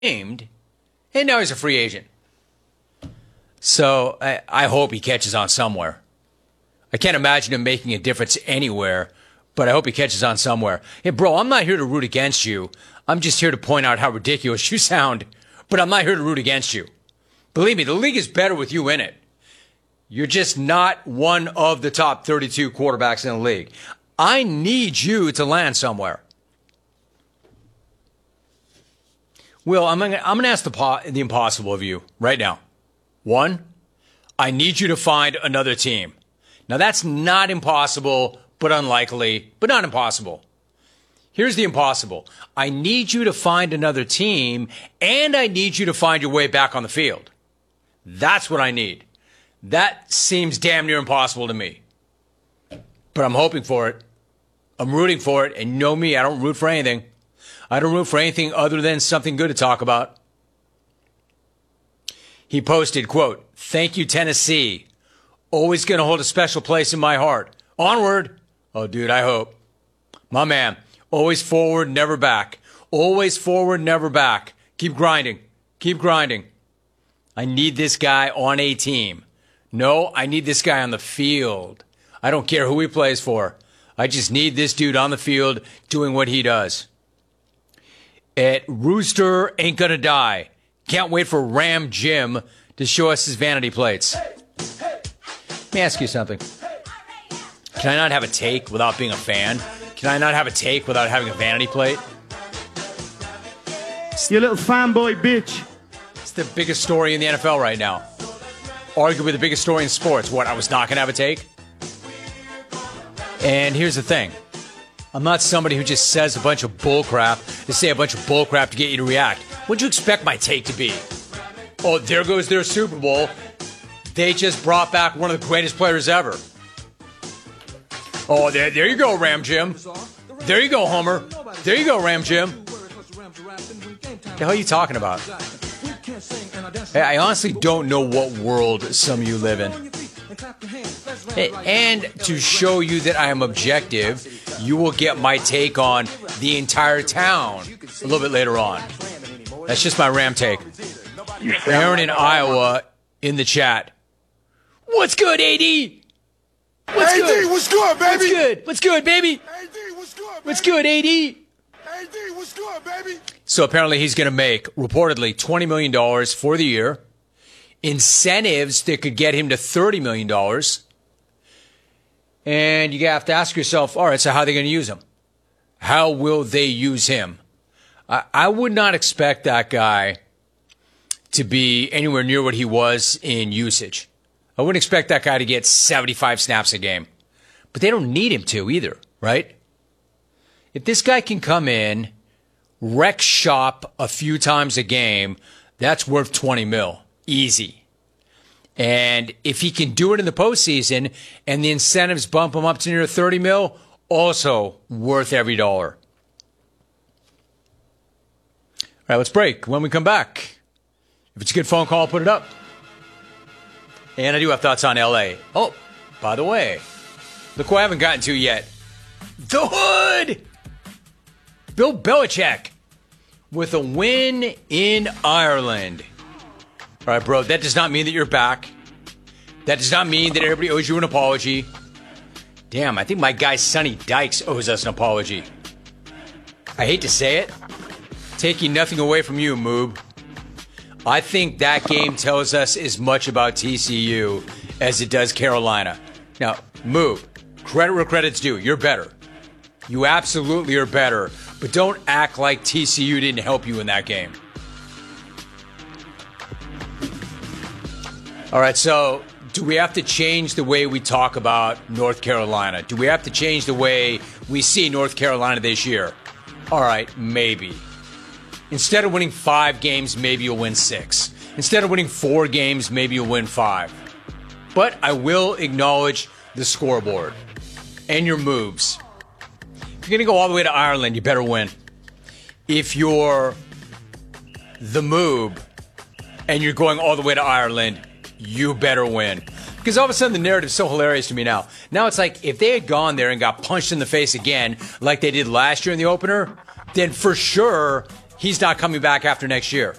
named, and now he's a free agent. So I hope he catches on somewhere. I can't imagine him making a difference anywhere, but I hope he catches on somewhere. Hey, bro, I'm not here to root against you. I'm just here to point out how ridiculous you sound, but I'm not here to root against you. Believe me, the league is better with you in it. You're just not one of the top 32 quarterbacks in the league. I need you to land somewhere. Will, I'm going to ask the impossible of you right now. One, I need you to find another team. Now, that's not impossible, but unlikely, but not impossible. Here's the impossible. I need you to find another team, and I need you to find your way back on the field. That's what I need. That seems damn near impossible to me. But I'm hoping for it. I'm rooting for it, and you know me, I don't root for anything. I don't root for anything other than something good to talk about. He posted, quote, "Thank you, Tennessee. Always going to hold a special place in my heart. Onward." Oh, dude, I hope. My man, always forward, never back. Always forward, never back. Keep grinding. Keep grinding. I need this guy on a team. No, I need this guy on the field. I don't care who he plays for. I just need this dude on the field doing what he does. At Rooster Ain't Gonna Die. Can't wait for Ram Jim to show us his vanity plates. Let me ask you something. Can I not have a take without being a fan? Can I not have a take without having a vanity plate? You little fanboy bitch. It's the biggest story in the NFL right now. Arguably the biggest story in sports. What, I was not going to have a take? And here's the thing. I'm not somebody who just says a bunch of bullcrap to say a bunch of bullcrap to get you to react. What'd you expect my take to be? Oh, there goes their Super Bowl. They just brought back one of the greatest players ever. Oh, there you go, Ram Jim. There you go, Homer. There you go, Ram Jim. What the hell are you talking about? Hey, I honestly don't know what world some of you live in. And to show you that I am objective, you will get my take on the entire town a little bit later on. That's just my Ram take. Aaron in Iowa in the chat. What's good, AD? What's good? What's good, baby? What's good? What's good, baby? AD, what's good, baby? What's good, AD? AD, what's good, baby? So apparently he's going to make, reportedly, $20 million for the year. Incentives that could get him to $30 million. And you have to ask yourself, all right, so how are they going to use him? How will they use him? I would not expect that guy to be anywhere near what he was in usage. I wouldn't expect that guy to get 75 snaps a game. But they don't need him to either, right? If this guy can come in, wreck shop a few times a game, that's worth 20 mil. Easy. And if he can do it in the postseason and the incentives bump him up to near 30 mil, also worth every dollar. All right, let's break. When we come back, if it's a good phone call, put it up. And I do have thoughts on LA. Oh, by the way, look who I haven't gotten to yet. The Hood! Bill Belichick with a win in Ireland. All right, bro, that does not mean that you're back. That does not mean that everybody owes you an apology. Damn, I think my guy Sonny Dykes owes us an apology. I hate to say it. Taking nothing away from you, Moob. I think that game tells us as much about TCU as it does Carolina. Now, Moob, credit where credit's due. You're better. You absolutely are better. But don't act like TCU didn't help you in that game. All right, so do we have to change the way we talk about North Carolina? Do we have to change the way we see North Carolina this year? All right, maybe. Instead of winning 5 games, maybe you'll win 6. Instead of winning 4 games, maybe you'll win 5. But I will acknowledge the scoreboard and your moves. If you're going to go all the way to Ireland, you better win. If you're the Moob and you're going all the way to Ireland, you better win. Because all of a sudden the narrative's so hilarious to me now. Now it's like if they had gone there and got punched in the face again like they did last year in the opener, then for sure he's not coming back after next year.